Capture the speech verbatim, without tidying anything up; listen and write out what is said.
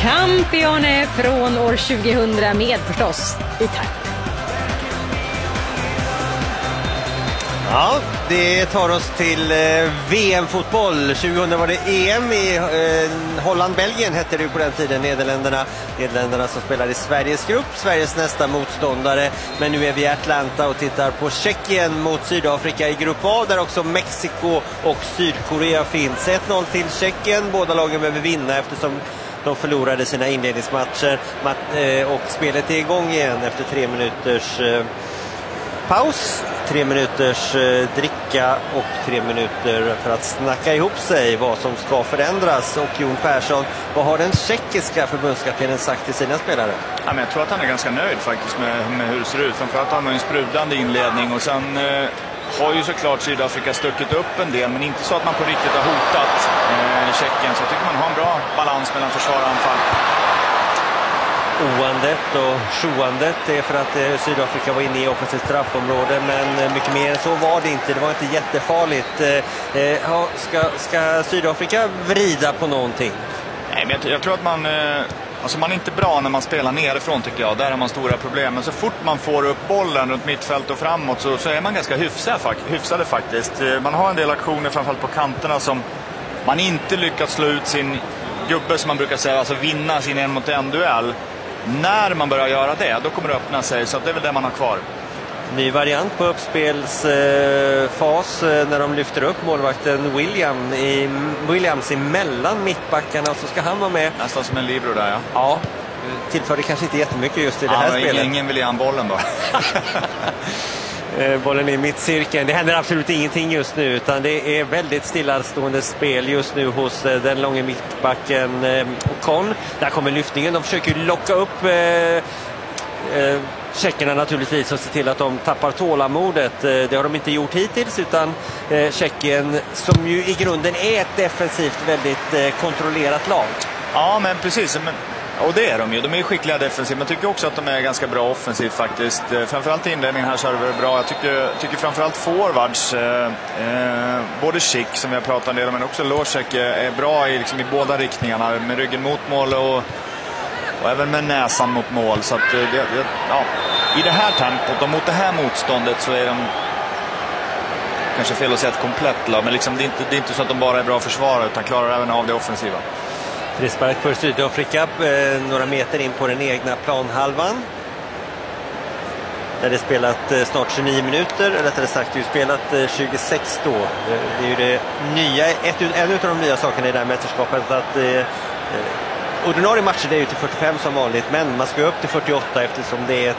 Campione från år tjugohundra med förstås Italien. Ja, det tar oss till eh, V M-fotboll. tjugohundra var det E M i eh, Holland-Belgien hette det ju på den tiden. Nederländerna, Nederländerna som spelar i Sveriges grupp, Sveriges nästa motståndare. Men nu är vi i Atlanta och tittar på Tjeckien mot Sydafrika i grupp A, där också Mexiko och Sydkorea finns. ett noll till Tjeckien, båda lagen behöver vinna eftersom de förlorade sina inledningsmatcher. Och spelet är igång igen efter tre minuters eh, paus. Tre minuters eh, dricka och tre minuter för att snacka ihop sig vad som ska förändras. Och Jon Persson, vad har den tjeckiska förbundskaptenen sagt till sina spelare? Ja, men jag tror att han är ganska nöjd faktiskt med, med hur det ser ut. Framförallt har han en sprudlande inledning och sen eh, har ju såklart Sydafrika stuckit upp en del, men inte så att man på riktigt har hotat eh, Tjeckien. Så jag tycker man har en bra balans mellan försvar och anfall. Oandet och sjoandet är för att eh, Sydafrika var inne i offensivt straffområde, men eh, mycket mer än så var det inte. Det var inte jättefarligt. Eh, eh, ska, ska Sydafrika vrida på någonting? Nej, men jag, jag tror att man... Eh, alltså man är inte bra när man spelar nerifrån, tycker jag. Där har man stora problem. Men så fort man får upp bollen runt mittfält och framåt så, så är man ganska hyfsad, hyfsade faktiskt. Eh, man har en del aktioner framförallt på kanterna som man inte lyckats slå ut sin gubbe, som man brukar säga, alltså vinna sin en mot en duell. När man börjar göra det, då kommer det öppna sig. Så det är väl det man har kvar. Ny variant på uppspelsfas eh, när de lyfter upp målvakten William i, Williams emellan mittbackarna, och så ska han vara med. Nästan som en libero där, ja. Ja, tillförde kanske inte jättemycket just i det ja, här spelet. Ingen vill ge han bollen bara. Bollen är i mittcirkeln. Det händer absolut ingenting just nu, utan det är väldigt stillastående spel just nu hos den långa mittbacken Ocon. Där kommer lyftningen. De försöker locka upp eh, eh, tjeckerna naturligtvis och se till att de tappar tålamodet. Det har de inte gjort hittills, utan eh, Tjeckien, som ju i grunden är ett defensivt väldigt eh, kontrollerat lag. Ja, men precis. Men... Och det är de ju. De är skickliga defensivt. Men jag tycker också att de är ganska bra offensivt faktiskt. Framförallt i inledningen här så är det bra. Jag tycker, tycker framförallt forwards, eh, eh, både Schick som vi har pratat en del om, men också Losek är bra i, liksom, i båda riktningarna. Med ryggen mot mål och, och även med näsan mot mål. Så att, det, det, ja, i det här tempot och mot det här motståndet så är de, kanske fel att säga ett komplett lag, men liksom, det, är inte, det är inte så att de bara är bra försvarare, utan klarar även av det offensiva. Frispark för Sydafrika, eh, några meter in på den egna planhalvan. Där det spelat eh, snart tjugonio minuter, eller rättare sagt det är spelat eh, tjugosex då. Det, det är ju det nya, ett, en av de nya sakerna i det här mästerskapet, att eh, ordinarie matcher det är ju till fyrtiofem som vanligt, men man ska upp till fyrtioåtta eftersom det är